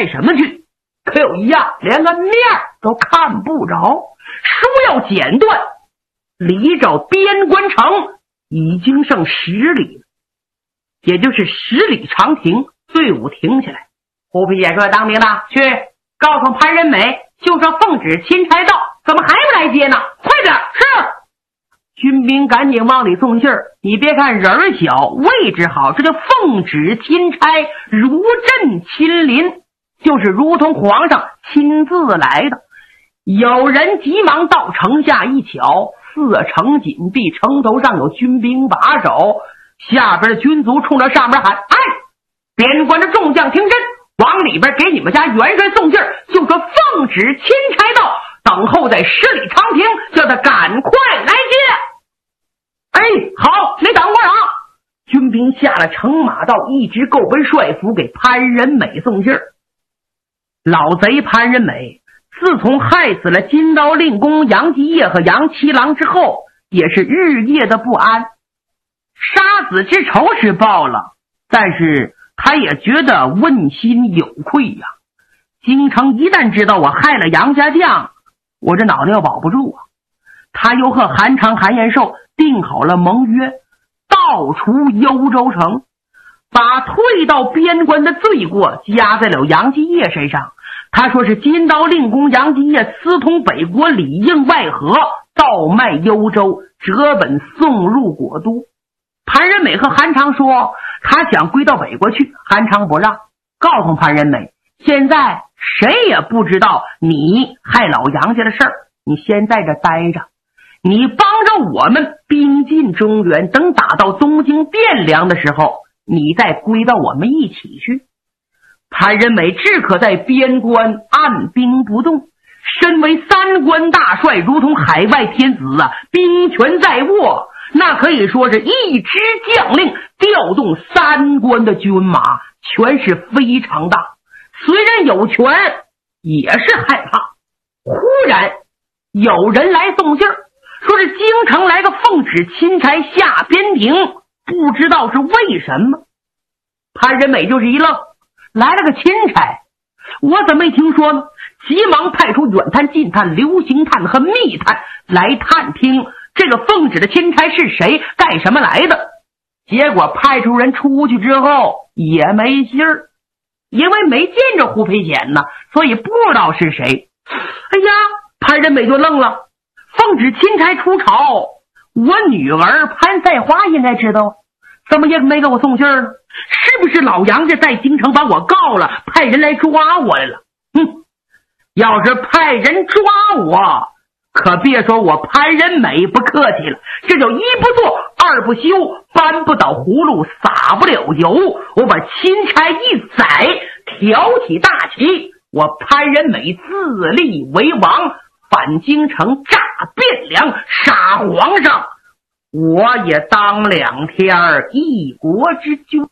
干什么去？可有一样，连个面都看不着。说要剪断，离着边关城已经剩10里了，也就是10里长亭。队伍停起来，胡皮姐说：“当兵的，去告诉潘仁美，就说奉旨钦差到，怎么还不来接呢？快点！”是。军兵赶紧往里送信儿。你别看人儿小，位置好，这就奉旨钦差，如朕亲临，就是如同皇上亲自来的。有人急忙到城下一瞧，4城紧闭，城头上有军兵把守，下边的军卒冲着上边喊：“哎，边关的众将听真，往里边给你们家元帅送信儿，就说奉旨钦差到，等候在10里长亭，叫他赶快来接。”哎，好，你等会儿啊！军兵下了城马道，一直够奔帅府给潘仁美送信儿。老贼潘仁美自从害死了金刀令公杨继业和杨七郎之后，也是日夜的不安。杀子之仇是报了，但是他也觉得问心有愧呀。京城一旦知道我害了杨家将，我这脑袋要保不住啊。他又和韩昌、韩延寿定好了盟约，盗除幽州城，把退到边关的罪过加在了杨继业身上。他说是金刀令公杨继业私通北国，里应外合，盗卖幽州，折本送入国都。潘仁美和韩昌说他想归到北国去，韩昌不让，告诉潘仁美，现在谁也不知道你害老杨家的事儿，你先在这待着，你帮着我们兵进中原，等打到东京汴梁的时候，你再归到我们一起去。潘仁美只可在边关按兵不动，身为3关大帅，如同海外天子啊，兵权在握，那可以说是一支将令调动3关的军马，权势非常大。虽然有权，也是害怕。忽然有人来送信儿，说是京城来个奉旨钦差下边庭，不知道是为什么。潘仁美就是一愣，来了个钦差，我怎么没听说呢？急忙派出远探、近探、流行探和密探来探听这个奉旨的钦差是谁，干什么来的。结果派出人出去之后也没信儿，因为没见着胡培俭呢，所以不知道是谁。哎呀，潘仁美就愣了，奉旨钦差出朝，我女儿潘赛花应该知道，怎么也没给我送信儿呢？是不是老杨家在京城把我告了，派人来抓我来了？要是派人抓我，可别说我潘仁美不客气了，这就一不做二不休，搬不倒葫芦撒不了油，我把钦差一宰，挑起大旗，我潘仁美自立为王，反京城，炸汴梁，杀皇上，我也当2天一国之君。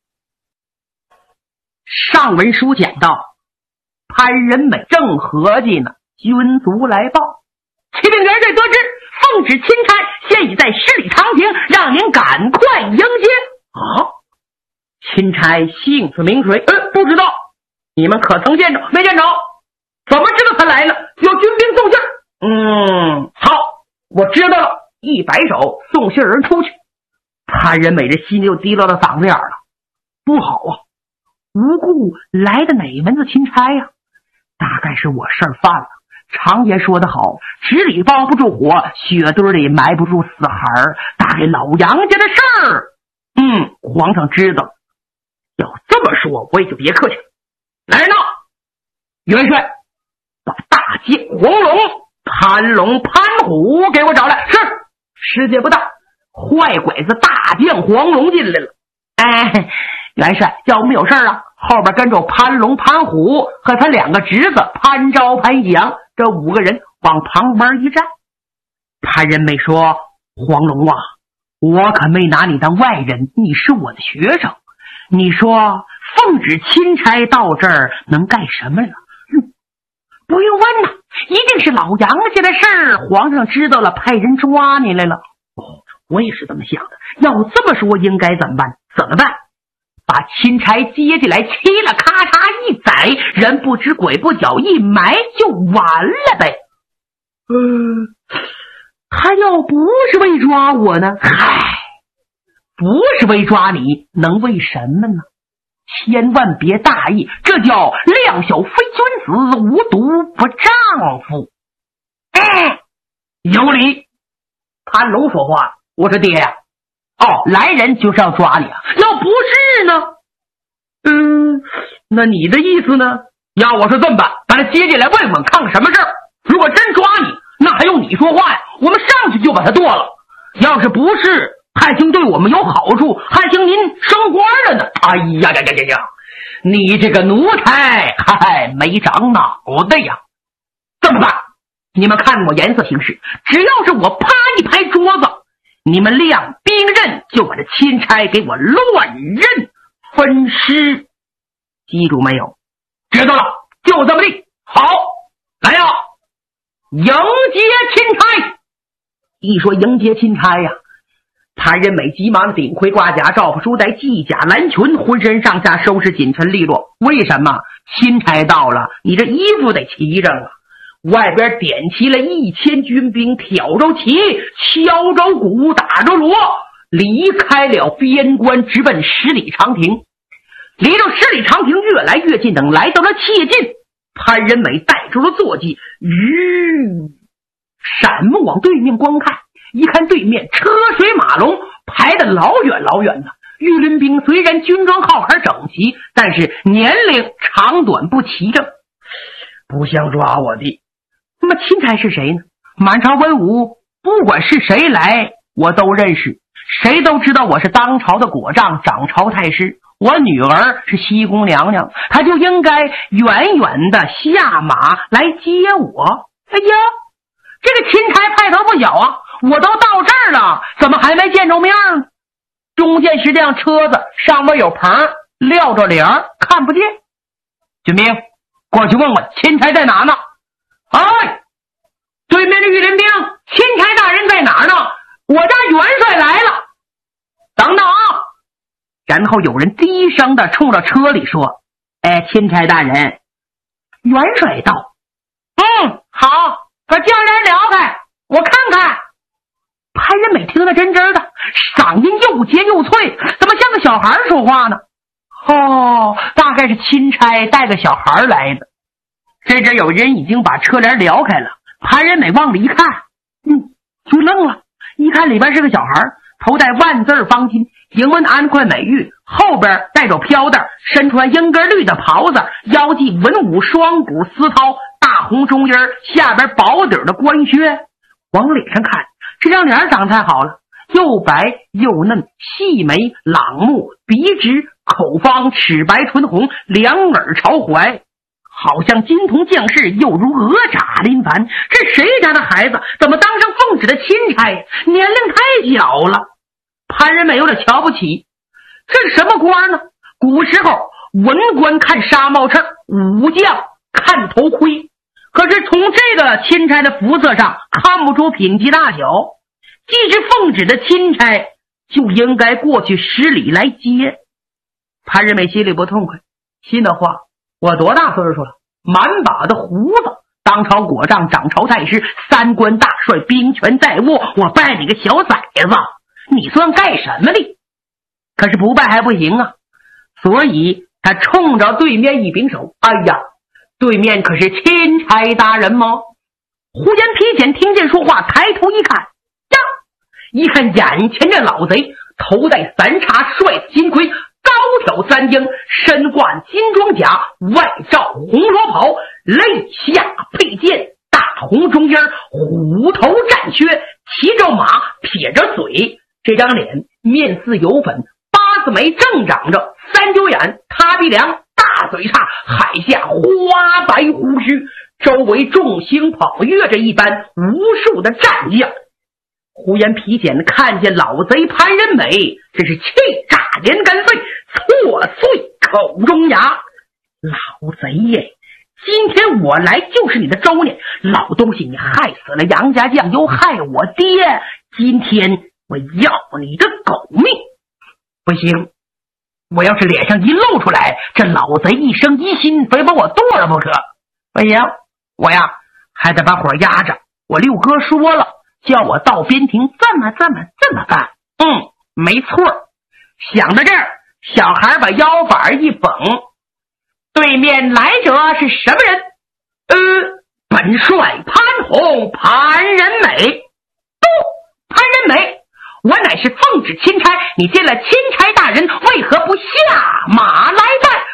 上文书讲到，潘仁美正合计呢，军卒来报，启禀元帅得知，奉旨钦差现已在10里长亭，让您赶快迎接。钦差姓子名谁？不知道。你们可曾见着？没见着。怎么知道他来了？有军兵送信儿。好，我知道了。一摆手，送信人出去。潘仁美这心就提到了嗓子眼了，不好啊！无故来的哪门子钦差呀？大概是我事儿犯了。常言说得好，纸里包不住火，雪堆里埋不住死孩儿。大概老杨家的事儿，皇上知道了。要这么说，我也就别客气了。来人呐！元帅，把大将黄龙、潘龙、潘虎给我找来。是。时间不大，坏鬼子大将黄龙进来了。元帅，叫我们有事儿啊。后边跟着潘龙、潘虎和他2个侄子潘昭、潘阳，这5个人往旁边一站。潘仁美说：“黄龙啊，我可没拿你当外人，你是我的学生。你说奉旨钦差到这儿能干什么了？不用问呐，一定是老杨家的事儿，皇上知道了，派人抓你来了。我也是这么想的。要这么说，应该怎么办？怎么办？ 把钦差接进来，嘁了咔嚓一宰，人不知鬼不觉一埋就完了呗。他要不是为抓我呢？嗨，不是为抓你，能为什么呢？千万别大意，这叫量小非君子，无毒不丈夫。有理。潘龙说话，我说爹呀，来人就是要抓你啊，要不是呢？那你的意思呢？要我说这么办，把他接进来问问看看什么事儿。如果真抓你，那还用你说话呀？我们上去就把他剁了。要是不是，还兴对我们有好处，还兴您升官了呢。哎呀呀呀呀！你这个奴才还没长脑袋呀！这么办，你们看我颜色行事，只要是我啪一拍桌子，你们亮兵刃就把这钦差给我乱刃分尸。记住没有？知道了，就这么地。好，来呀，迎接钦差。一说迎接钦差呀，潘仁美急忙顶盔挂甲，罩袍书带，系甲蓝裙，浑身上下收拾紧陈利落。为什么？钦差到了，你这衣服得齐整啊。外边点齐了1000军兵，挑着旗，敲着鼓，打着锣，离开了边关，直奔十里长亭。离着十里长亭越来越近，等来到了切近，潘仁美带住了坐骑，闪目往对面观看，一看对面车水马龙，排得老远老远的。御林兵虽然军装号牌整齐，但是年龄长短不齐整，不像抓我的。那么钦差是谁呢？满朝文武不管是谁来，我都认识，谁都知道我是当朝的果丈，掌朝太师。我女儿是西宫娘娘，她就应该远远的下马来接我。哎呀，这个钦差派头不小啊！我都到这儿了，怎么还没见着面呢？中间是辆车子，上面有棚，撂着帘儿，看不见。军兵，过去问问钦差在哪呢？对面的御林兵，钦差大人在哪儿呢？我家元帅来了。等等啊！然后有人低声的冲着车里说：钦差大人。元帅道：好，把将人撩开，我看看。潘仁美听得真真的，嗓音又尖又脆，怎么像个小孩说话呢？大概是钦差带个小孩来的。这阵有人已经把车帘撩开了，潘仁美往里一看，就愣了。一看里边是个小孩，头戴万字方巾，英文安宽美玉，后边带着飘带，身穿英格绿的袍子，腰系文武双股丝绦，大红中衣，下边薄底的官靴。往脸上看，这张脸长太好了，又白又嫩，细眉朗目，鼻直口方，齿白唇红，两耳朝怀，好像金童将士，又如鹅爪临凡。这谁家的孩子怎么当上奉旨的钦差？年龄太小了。潘仁美有点瞧不起，这是什么官呢？古时候文官看纱帽衬，武将看头盔，可是从这个钦差的服色上看不出品级大小。既是奉旨的钦差，就应该过去10里来接。潘仁美心里不痛快，心的话，我多大岁数了？满把的胡子，当朝果丈，掌朝太师，三官大帅，兵权在握，我拜你个小崽子，你算干什么的？可是不拜还不行啊，所以他冲着对面一柄手，对面可是钦差大人吗？胡延皮简听见说话，抬头一看，一看眼前这老贼，头戴三叉帅金盔，高挑三英，身冠金装甲，外罩红罗袍，肋下佩剑，大红中间，虎头战靴，骑着马，撇着嘴，这张脸面似油粉，八字眉正长着，三九眼，塌鼻梁，大嘴叉，海下花白胡须，周围众星捧月着一般，无数的战将。胡延皮简看见老贼潘仁美，真是气炸连根肺，挫碎口中牙。老贼耶，今天我来就是你的周年，老东西，你害死了杨家将，又害我爹，今天我要你的狗命！不行， 我要是脸上一露出来，这老贼一生一心非把我剁了不可。不行，我呀还得把火压着。我六哥说了，叫我到边庭这么办。没错。想到这儿，小孩把腰板一绷，对面来者是什么人？本帅潘洪，潘仁美。潘仁美，我乃是奉旨钦差，你见了钦差大人，为何不下马来拜？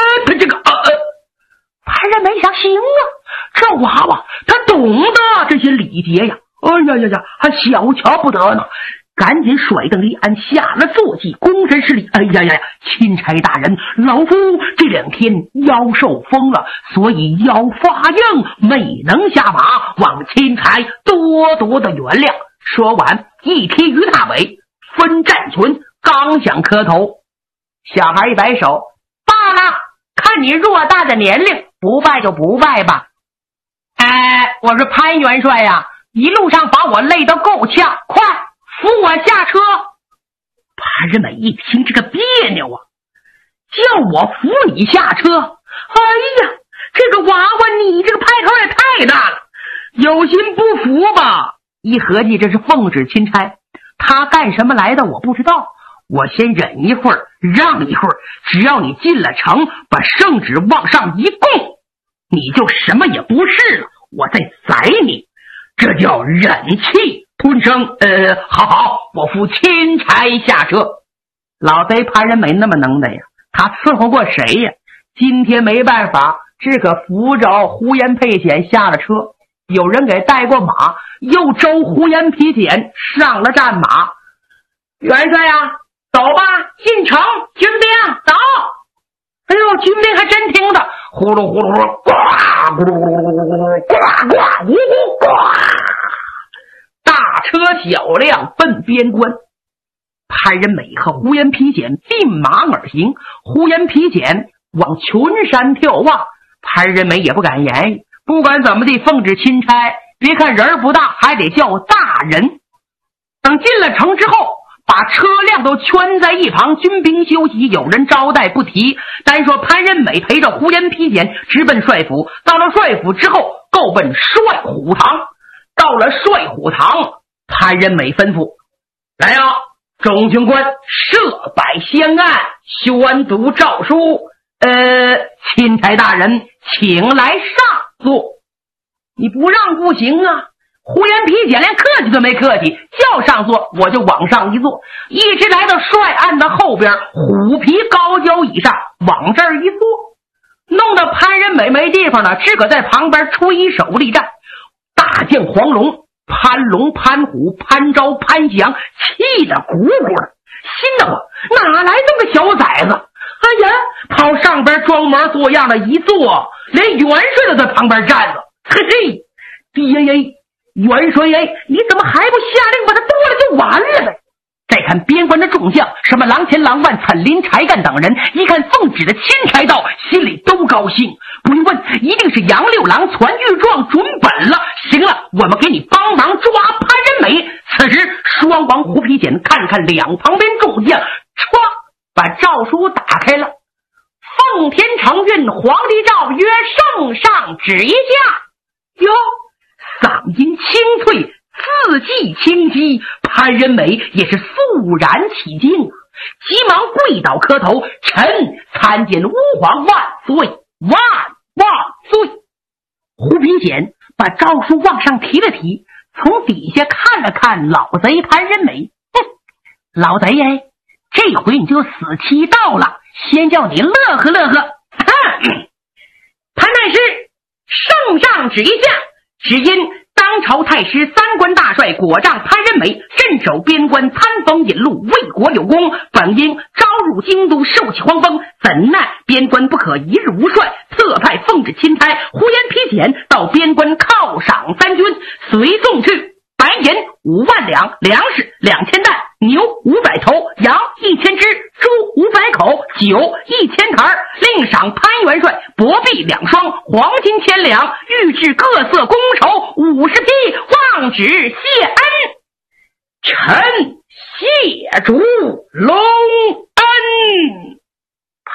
潘仁美想，行啊，这娃娃他懂得这些礼节呀。还小瞧不得呢。赶紧甩蹬立鞍，下了坐骑，躬身施礼。钦差大人，老夫这2天腰受风了，所以腰发硬，没能下马，望钦差多多的原谅。说完，一踢于大尾，分战群，刚想磕头，小孩一摆手：“罢了，看你偌大的年龄，不拜就不拜吧。”我说潘元帅呀，一路上把我累得够呛，快扶我下车。潘仁美一听这个别扭啊，叫我扶你下车？哎呀，这个娃娃你这个派头也太大了，有心不服吧？一合计这是奉旨钦差，他干什么来的我不知道，我先忍一会儿，让一会儿，只要你进了城，把圣旨往上一供，你就什么也不是了，我再宰你，这叫忍气吞声。好，我扶钦差下车。老贼潘仁美那么能耐呀，他伺候过谁呀？今天没办法，只可扶着胡延佩简下了车。有人给带过马，又周胡延皮简上了战马。元帅呀，走吧，进城，军兵走。哎呦，军兵还真听着，呼噜呼噜呼噜，呱咕噜咕噜咕噜呱呱呜呜呱，大车小辆奔边关。潘仁美和胡延皮简并马而行，胡延皮简往群山眺望，潘仁美也不敢言语。不管怎么地，奉旨钦差，别看人不大，还得叫大人。等进了城之后，把车辆都圈在一旁，军兵休息，有人招待不提。单说潘仁美陪着胡延皮简直奔帅府，到了帅府之后，够奔帅虎堂。到了帅虎堂，潘仁美吩咐：“来呀，众军官，设摆香案，宣读诏书。钦差大人，请来上座。”你不让不行啊！胡延皮简连客气都没客气，叫上座我就往上一坐，一直来到帅案的后边虎皮高脚椅上，往这儿一坐，弄得潘仁美没地方了，只可在旁边吹手立战。大将黄龙、潘龙、潘虎、潘昭、潘祥气得鼓鼓的，心得我哪来这么个小崽子？哎呀，跑上边装模作样的一坐，连元帅都在旁边站着。嘿嘿，爹爷，元帅爷，你怎么还不下令把他剁了就完了呗？再看边关的众将，什么郎前郎万、岑林、柴干等人，一看奉旨的钦差到，心里都高兴。不用问，一定是杨六郎传御状准本了。行了，我们给你帮忙抓潘仁美。此时双王胡皮简看看两旁边众将，唰，把诏书打开了。奉天承运，皇帝诏曰：圣上旨一下。哟，嗓音清脆，字迹清晰，潘仁美也是肃然起敬啊，急忙跪倒磕头：臣参见吾皇万岁，万岁！胡平简把诏书往上提了提，从底下看了看老贼潘仁美，老贼耶，这回你就死期到了，先叫你乐呵乐呵。潘太师，圣上旨一下，只因当朝太师三官大帅果仗潘仁美镇守边关，参逢引路，为国有功，本应招入京都，受起荒风，怎奈边关不可一日无帅，特派奉旨钦差胡延皮简到边关犒赏三军，随送去白银5万两，粮食2000担，牛500头，羊1000只，猪500口，酒1000坛，另赏潘元帅帛币2双，黄金1000两，御制各色公筹50匹，望旨谢恩。臣谢主隆恩。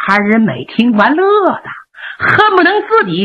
二人没听完乐的，恨不能自己